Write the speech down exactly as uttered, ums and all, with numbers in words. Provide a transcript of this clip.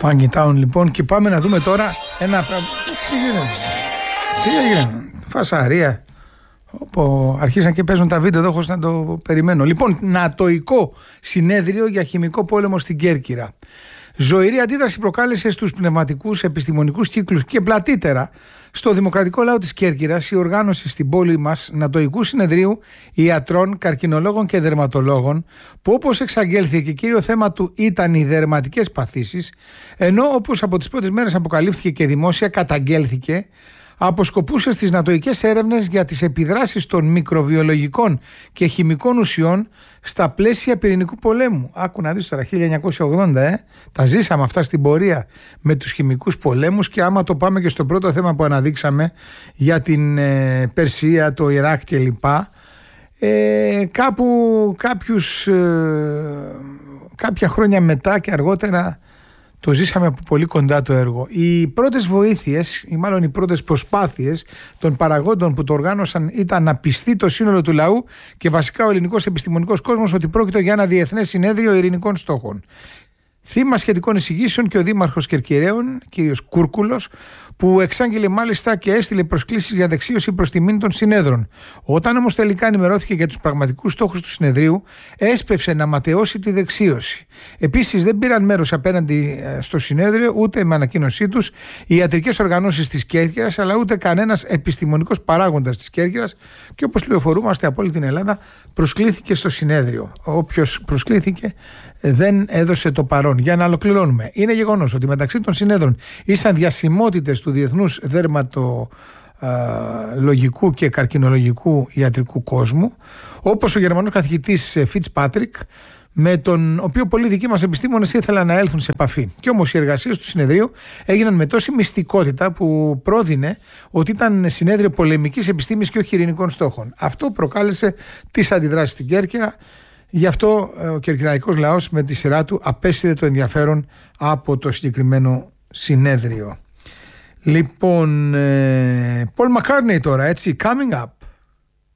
Funky Town λοιπόν, και πάμε να δούμε τώρα ένα πράγμα. Τι γίνεται, τι έγινε, φασαρία. Όπου αρχίσαν και παίζουν τα βίντεο εδώ χωρίς να το περιμένω. Λοιπόν, νατοϊκό συνέδριο για χημικό πόλεμο στην Κέρκυρα. Ζωηρή αντίδραση προκάλεσε στους πνευματικούς επιστημονικούς κύκλους και πλατύτερα στο δημοκρατικό λαό της Κέρκυρας η οργάνωση στην πόλη μας νατοϊκού συνεδρίου ιατρών, καρκινολόγων και δερματολόγων, που όπως εξαγγέλθηκε κύριο θέμα του ήταν οι δερματικές παθήσεις, ενώ όπως από τις πρώτες μέρες αποκαλύφθηκε και δημόσια καταγγέλθηκε, αποσκοπούσε στις νατοικές έρευνες για τις επιδράσεις των μικροβιολογικών και χημικών ουσιών στα πλαίσια πυρηνικού πολέμου. Άκου να δεις τώρα, χίλια εννιακόσια ογδόντα, ε, τα ζήσαμε αυτά στην πορεία με τους χημικούς πολέμους, και άμα το πάμε και στο πρώτο θέμα που αναδείξαμε για την ε, Περσία, το Ιράκ κλπ. Ε, κάπου κάποιους, ε, κάποια χρόνια μετά και αργότερα το ζήσαμε από πολύ κοντά το έργο. Οι πρώτες βοήθειες, ή μάλλον οι πρώτες προσπάθειες των παραγόντων που το οργάνωσαν ήταν να πιστεί το σύνολο του λαού και βασικά ο ελληνικός επιστημονικός κόσμος ότι πρόκειται για ένα διεθνές συνέδριο ειρηνικών στόχων. Θύμα σχετικών εισηγήσεων και ο Δήμαρχος Κερκυραίων, κύριος Κούρκουλος, που εξάγγειλε μάλιστα και έστειλε προσκλήσεις για δεξίωση προς τιμήν των συνέδρων. Όταν όμως τελικά ενημερώθηκε για τους πραγματικούς στόχους του συνεδρίου, έσπευσε να ματαιώσει τη δεξίωση. Επίσης, δεν πήραν μέρος απέναντι στο συνέδριο ούτε με ανακοίνωσή τους οι ιατρικές οργανώσεις της Κέρκυρας, αλλά ούτε κανένας επιστημονικός παράγοντας της Κέρκυρας, και όπως πληροφορούμαστε από όλη την Ελλάδα, προσκλήθηκε στο συνέδριο. Όποιος προσκλήθηκε δεν έδωσε το παρόν. Για να ολοκληρώνουμε, είναι γεγονός ότι μεταξύ των συνέδρων ήσαν διασημότητες του διεθνούς δερματολογικού και καρκινολογικού ιατρικού κόσμου, όπως ο Γερμανός καθηγητής Fitzpatrick, με τον οποίο πολλοί δικοί μας επιστήμονες ήθελαν να έλθουν σε επαφή. Και όμως οι εργασίες του συνεδρίου έγιναν με τόση μυστικότητα που πρόδεινε ότι ήταν συνέδριο πολεμικής επιστήμης και όχι ειρηνικών στόχων. Αυτό προκάλεσε τις αντιδράσεις στην Κέρκυρα. Γι' αυτό ο κερκυραϊκός λαός με τη σειρά του απέσυρε το ενδιαφέρον από το συγκεκριμένο συνέδριο. Λοιπόν, Paul McCartney τώρα, έτσι, coming up.